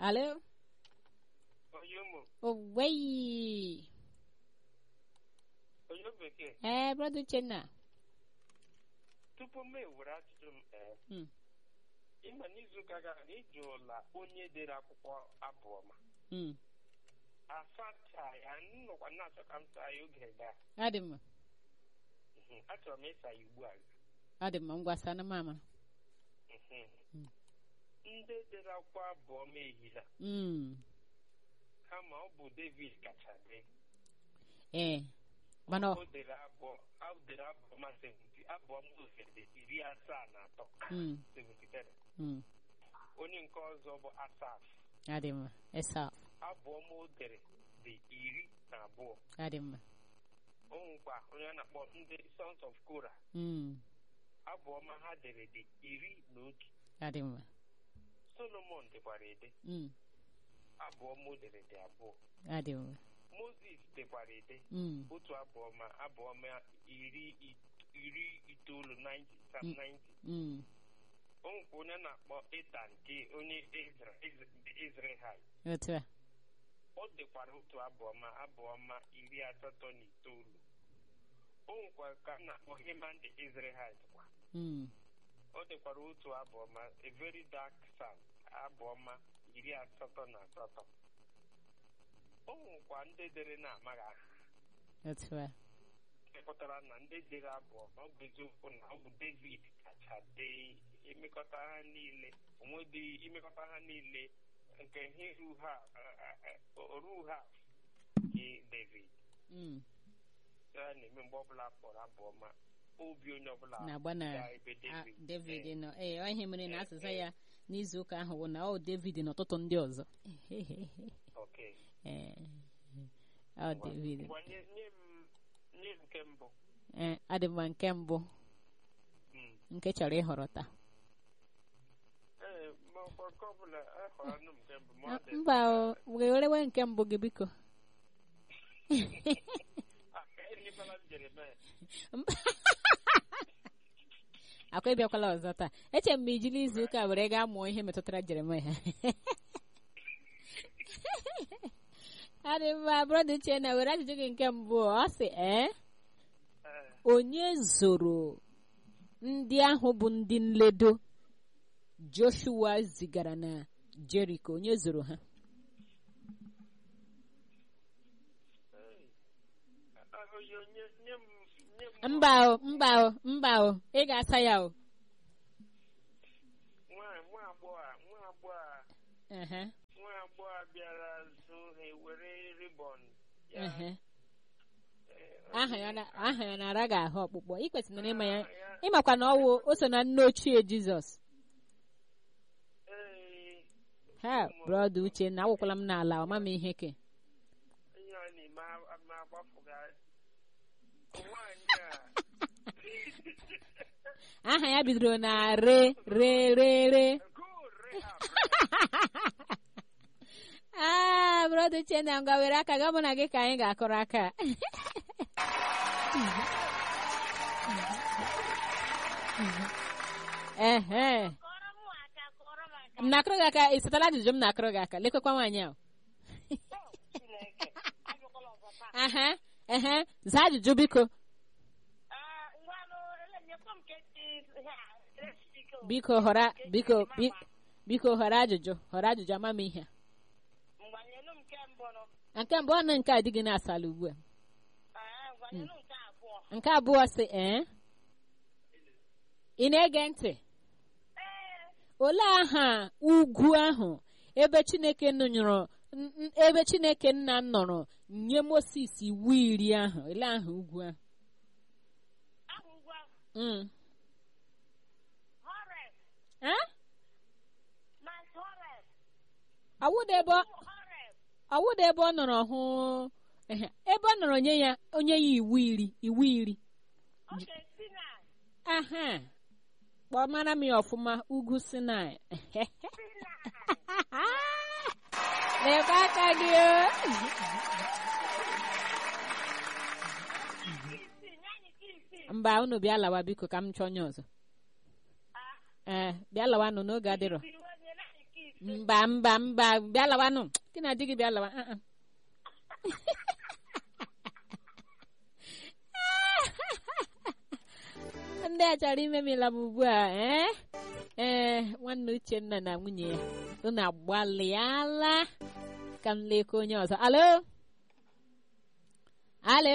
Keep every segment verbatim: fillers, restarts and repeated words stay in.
Alo. Oyumu. Owei. Oyo bekee. Eh, brother Chenna. Tupu m ewere ajụjụ m ee Hmm. ịma n'izuụka gara aga ịjụla onye dere akwụkwọ abụọma Hmm. asacha ya nnọkwa na-achọ ka m saa ya oge gaa Adịmma. Mhm. achọrọ m ịsa ya ugbu a Adịmma ngwa sana mama. Mhm. Hmm. ndị dere akwụkwọ abụọma ehila Hmm. kama ọ bụ David kacha dee Eh. Mana o dere abụọ o dere abụọma seventy abụọma ofede iri asaa na atọ Hmm. seventy-three. Hmm. onye nke ọzọ bụ Asaf Adịmma. Esa. abụọma o dere dị iri na abụọ Adịmma. o nwekwa onye a na-akpọ ndị Sons of Korah Hmm. abụọma ha dere dị iri na otu Adịmma. Solomon dekwara ede Hmm. abụọma o dere dị abụọ Adịmma. Moses dekwara ede Hmm. otu abụọma abụọma iri it- iri itoolu ninety Psalm Mm. ninety Hmm. o nwekwa onye a na-akpọ Etan nke onye Ezra Ezrahai Otu a. o dekwara otu abụọma abụọma iri asatọ na itoolu o nwekwa ka a na-akpọ Heman the Ezrahite kwa Hmm. o dekwara otu abụọma a very dark sun abụọma iri asatọ na asatọ o nwekwa ndị dere na-amaghị aha Otu a. pụtara na ndị dere abụọma ọ bụ eziokwu na ọ bụ David kacha dee imekọta ha niile onwedị imekọta ha niile nke ihe ru ha oru ha nke David Hmm. ya na-eme mgbe ọbụla kpọrọ abụọma obi onye ọbụla Na-agba na gaa ebe ah, David David ee, nọ. Eh, ọ ihe mere na Eh, asịsa eh. ya n'izu ụka ahụ bụ na ọ David na ọtụtụ ndị ọzọ. okay. Eh. Ọ Ngwa- David. ngwa nye nye m nye nke mbụ Eh, adịmma nke mbụ Mm. nke chọrọ ịhọrọ taa. ee ma ọkwa nke ọbụla ahọrọ nụ nke mbụ ma Ah, ọ dị mba o, werewe nke mbụ gị biko. Ah, enyefala m Jeremaya Mba. Akwa ịbịakwala ọzọ taa. Eche m ma ijili izu ụka were gaa mụọ ihe metụtara Jeremaya. Adịmma brọda Uchenna were ajụjụ gị nke mbụ ọ sị ee ee onye zoro ndị ahụ bụ ndị nledo Joshua zigara na Jeriko, onye zoro ha? ee Ah, oyi nye nye m nye m Mba o, mba o, mba o, ị ga-asa ya o. nwa nwa agbọghọ a- nwa agbọghọ a- Ehe, nwa agbọghọ a bịara zụ ha were ribọn ya ehe. ee, Aha ya na aha ya na-ara gị ahụ ọkpụkpọ. Ị kwesịrị ịma ya. ah, ya- Ịmakwa na ọwụ o so na nne ochie Jizọs. ee Ha, brọda Uchenna, awụkwala m n'ala, ọma m ihe ke. ihe a na-eme a- ma agbafuga nwaanyị a Aha ya bidoro na re re re re. go rehab Ah, brọda Uchenna, ngwa were aka gị, ọ bụ na gị ka anyị ga-akụrụ aka. Ehe. M na-akụrụ gị aka, ị satala ajụjụ m na-akụrụ gị aka. Lekwekwa nwaanyị ahụ. Aha, ehe, zaa ajụjụ biko. Biko họrọ biko bi- biko họrọ ajụjụ họrọ ajụjụ ama m ihe a. Nke mbụ ọnụ nke a dị gị na-asala ugbu a. Nke abụọ sị ee ị na-ege ntị. Olee aha ugwu ahụ ebe Chineke nọnyụrụ n- n- ebe Chineke nna nọrọ nye Moses iwu iri ahụ? Olee aha ugwu ahụ? Mm. Eh? Awụda ebe ọ awụda ebe ọ nọrọ hụ ehe, ebe ọ nọrọ nye ya onye ya iwu iri iwu iri. Aha. Kpọọ mara m ya ọfụma, ugwu Sinai. Lekwa aka gị o. Mba, unu bịa lawa biko ka m chọọ onye ọzọ. Ee, bịa lawa nụ n'oge adịrọ. mba mba mba bịa lawanụ gị na di gị bịa lawa uh-uh. ndị a chọrọ imemila m ugbu a ee ee nwanne Uchenna na nwunye ya unu agbalịala ka m leke onye ọzọ. Alo alo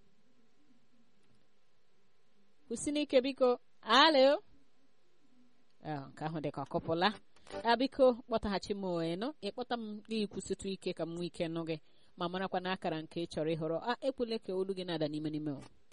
kwụsị n'ike biko. Alo nke ahụ dị ka ọkụpụla. Biko kpọtaghachi m nọ ịkpọta m ikwụsịtụ ike ka m nwee ike nụ gị ma marakwa n'akara nke ị chọrọ ịhọrọ. A ekwule ka olu gị na-ada n'ime n'ime.